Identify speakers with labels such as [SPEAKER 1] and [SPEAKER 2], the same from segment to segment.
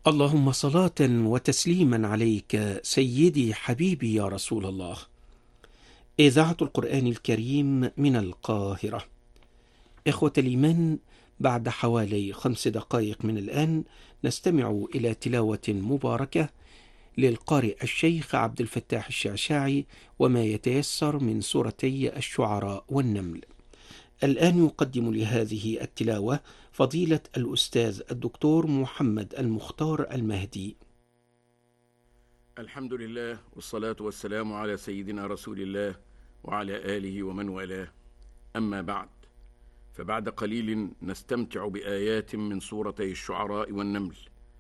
[SPEAKER 1] اللهم صلاة وتسليما عليك سيدي حبيبي يا رسول الله. إذاعة القرآن الكريم من القاهرة. إخوة الإيمان، بعد حوالي 5 دقائق من الآن نستمع إلى تلاوة مباركة للقارئ الشيخ عبد الفتاح الشعشاعي وما يتيسر من سورتي الشعراء والنمل. الآن يقدم لهذه التلاوة فضيلة الأستاذ الدكتور محمد المختار المهدي.
[SPEAKER 2] الحمد لله والصلاة والسلام على سيدنا رسول الله وعلى آله ومن والاه. أما بعد، فبعد قليل نستمتع بآيات من سورتي الشعراء والنمل،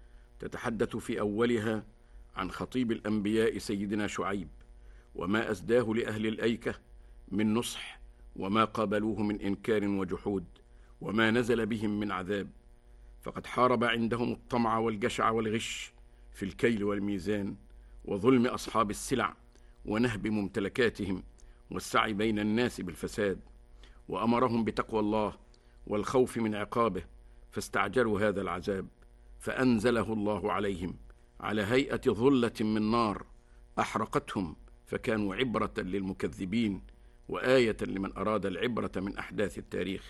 [SPEAKER 2] تتحدث في أولها عن خطيب الأنبياء سيدنا شعيب وما أسداه لأهل الأيكة من نصح، وما قابلوه من إنكار وجحود، وما نزل بهم من عذاب. فقد حارب عندهم الطمع والجشع والغش في الكيل والميزان، وظلم أصحاب السلع، ونهب ممتلكاتهم، والسعي بين الناس بالفساد. وأمرهم بتقوى الله والخوف من عقابه، فاستعجلوا هذا العذاب فأنزله الله عليهم على هيئة ظلة من نار أحرقتهم، فكانوا عبرة للمكذبين وآية لمن أراد العبرة من أحداث التاريخ.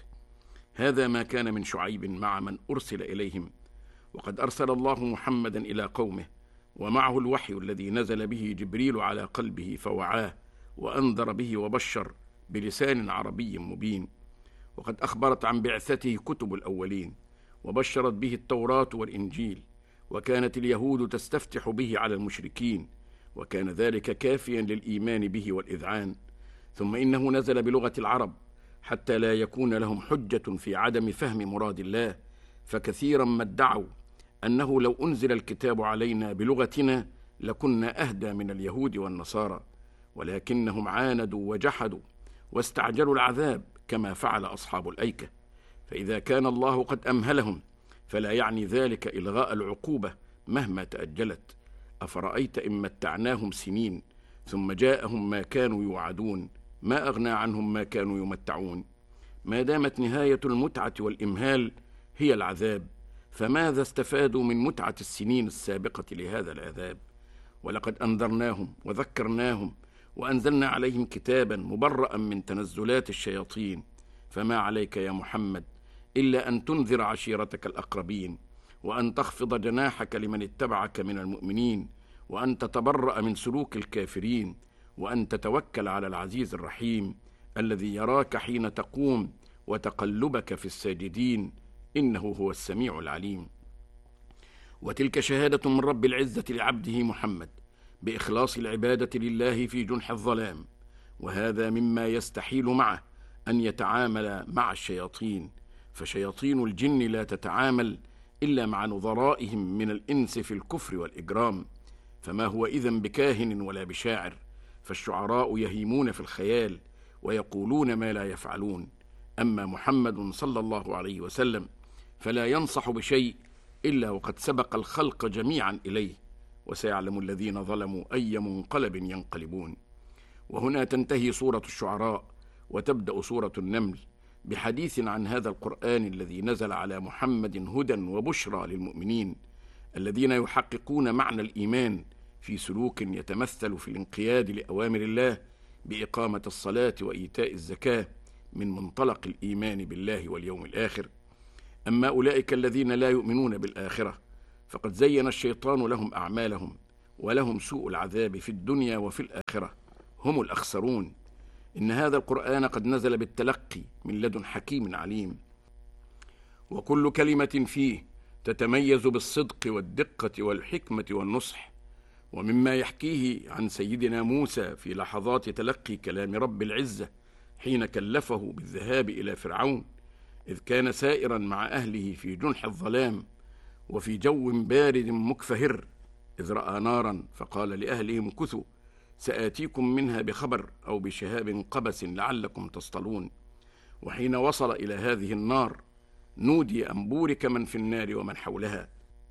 [SPEAKER 2] هذا ما كان من شعيب مع من أرسل إليهم. وقد أرسل الله محمدا إلى قومه، ومعه الوحي الذي نزل به جبريل على قلبه فوعاه وأنذر به وبشر بلسان عربي مبين. وقد أخبرت عن بعثته كتب الأولين، وبشرت به التوراة والإنجيل، وكانت اليهود تستفتح به على المشركين، وكان ذلك كافيا للإيمان به والإذعان. ثم إنه نزل بلغة العرب حتى لا يكون لهم حجة في عدم فهم مراد الله، فكثيرا ما ادعوا أنه لو أنزل الكتاب علينا بلغتنا لكنا أهدى من اليهود والنصارى، ولكنهم عاندوا وجحدوا واستعجلوا العذاب كما فعل أصحاب الأيكة. فإذا كان الله قد أمهلهم فلا يعني ذلك إلغاء العقوبة مهما تأجلت. أفرأيت إن متعناهم سنين ثم جاءهم ما كانوا يوعدون، ما أغنى عنهم ما كانوا يمتعون. ما دامت نهاية المتعة والإمهال هي العذاب، فماذا استفادوا من متعة السنين السابقة لهذا العذاب؟ ولقد أنذرناهم وذكرناهم وأنزلنا عليهم كتابا مبرأ من تنزلات الشياطين، فما عليك يا محمد إلا أن تنذر عشيرتك الأقربين، وأن تخفض جناحك لمن اتبعك من المؤمنين، وأن تتبرأ من سلوك الكافرين، وأن تتوكل على العزيز الرحيم الذي يراك حين تقوم وتقلبك في الساجدين، إنه هو السميع العليم. وتلك شهادة من رب العزة لعبده محمد بإخلاص العبادة لله في جنح الظلام، وهذا مما يستحيل معه أن يتعامل مع الشياطين، فشياطين الجن لا تتعامل إلا مع نظرائهم من الإنس في الكفر والإجرام، فما هو إذن بكاهن ولا بشاعر، فالشعراء يهيمون في الخيال ويقولون ما لا يفعلون. أما محمد صلى الله عليه وسلم فلا ينصح بشيء إلا وقد سبق الخلق جميعا إليه، وسيعلم الذين ظلموا أي منقلب ينقلبون. وهنا تنتهي سورة الشعراء، وتبدأ سورة النمل بحديث عن هذا القرآن الذي نزل على محمد هدى وبشرى للمؤمنين الذين يحققون معنى الإيمان في سلوك يتمثل في الانقياد لأوامر الله بإقامة الصلاة وإيتاء الزكاة من منطلق الإيمان بالله واليوم الآخر. أما أولئك الذين لا يؤمنون بالآخرة فقد زين الشيطان لهم أعمالهم، ولهم سوء العذاب في الدنيا وفي الآخرة، هم الأخسرون. إن هذا القرآن قد نزل بالتلقي من لدن حكيم عليم، وكل كلمة فيه تتميز بالصدق والدقة والحكمة والنصح. ومما يحكيه عن سيدنا موسى في لحظات تلقي كلام رب العزة حين كلفه بالذهاب إلى فرعون، إذ كان سائرا مع أهله في جنح الظلام وفي جو بارد مكفهر، إذ رأى نارا فقال لأهلهم امكثوا سآتيكم منها بخبر أو بشهاب قبس لعلكم تصطلون. وحين وصل إلى هذه النار نودي أن بورك من في النار ومن حولها،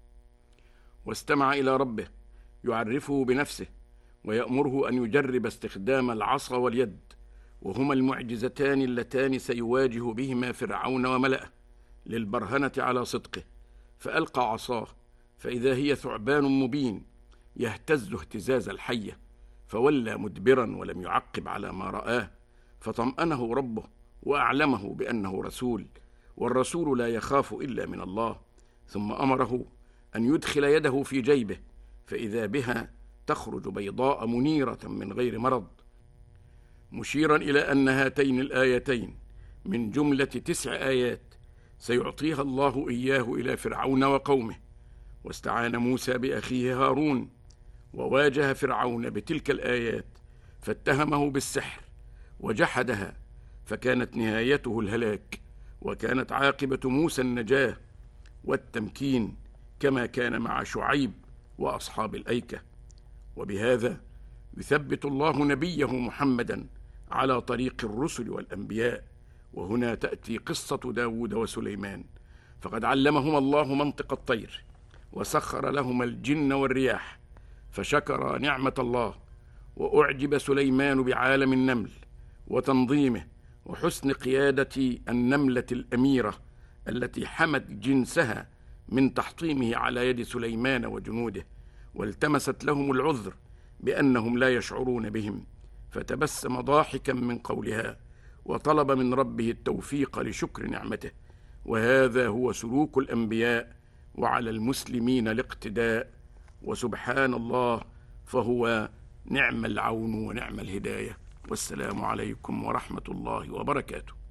[SPEAKER 2] واستمع إلى ربه يعرفه بنفسه ويأمره أن يجرب استخدام العصا واليد، وهما المعجزتان اللتان سيواجه بهما فرعون وملأه للبرهنة على صدقه. فألقى عصاه فإذا هي ثعبان مبين يهتز اهتزاز الحية، فولى مدبرا ولم يعقب على ما رآه، فطمأنه ربه وأعلمه بأنه رسول، والرسول لا يخاف إلا من الله. ثم أمره أن يدخل يده في جيبه، فإذا بها تخرج بيضاء منيرة من غير مرض، مشيرا إلى أن هاتين الآيتين من جملة 9 آيات سيعطيها الله إياه إلى فرعون وقومه. واستعان موسى بأخيه هارون وواجه فرعون بتلك الآيات، فاتهمه بالسحر وجحدها، فكانت نهايته الهلاك، وكانت عاقبة موسى النجاة والتمكين، كما كان مع شعيب وأصحاب الأيكة. وبهذا يثبت الله نبيه محمدا على طريق الرسل والأنبياء. وهنا تأتي قصة داود وسليمان، فقد علمهما الله منطق الطير، وسخر لهما الجن والرياح، فشكر نعمة الله. وأعجب سليمان بعالم النمل وتنظيمه وحسن قيادة النملة الأميرة التي حمت جنسها من تحطيمه على يد سليمان وجنوده، والتمست لهم العذر بأنهم لا يشعرون بهم، فتبسم ضاحكا من قولها، وطلب من ربه التوفيق لشكر نعمته. وهذا هو سلوك الأنبياء، وعلى المسلمين الاقتداء. وسبحان الله، فهو نعم العون ونعم الهداية. والسلام عليكم ورحمة الله وبركاته.